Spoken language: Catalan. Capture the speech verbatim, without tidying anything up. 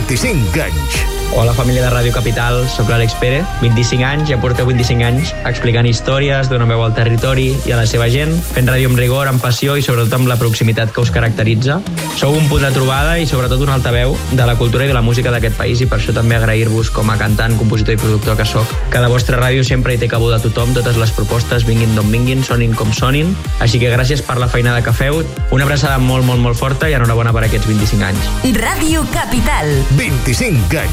vint-i-cinc anys. Hola, família de Ràdio Capital, sóc l'Àlex Pérez, vint-i-cinc anys, ja porteu vint-i-cinc anys explicant històries, donant veu al territori i a la seva gent, fent ràdio amb rigor, amb passió i sobretot amb la proximitat que us caracteritza. Sou un punt de trobada i sobretot un altaveu de la cultura i de la música d'aquest país, i per això també agrair-vos com a cantant, compositor i productor que sóc. Que a la vostra ràdio sempre hi té cabuda tothom, totes les propostes, vinguin d'on vinguin, sonin com sonin, així que gràcies per la feinada que feu, una abraçada molt, molt, molt forta i enhorabona per aquests vint-i-cinc anys. Ràdio Capital. vint-i-cinc anys.